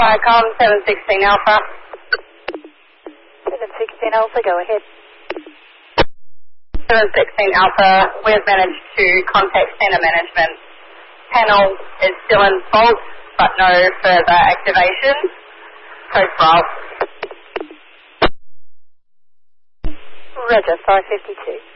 Viacom 716 Alpha. 716 Alpha, go ahead. 716 Alpha, we have managed to contact centre management. Panel is still in fault, but no further activation. Code 12. Roger, 552.